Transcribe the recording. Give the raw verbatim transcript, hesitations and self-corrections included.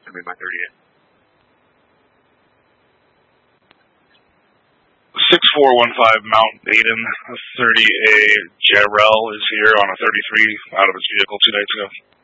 to me my thirty-eight. six four one five Mount Baden, thirty A Jarrell is here on a thirty-three out of his vehicle two nights ago.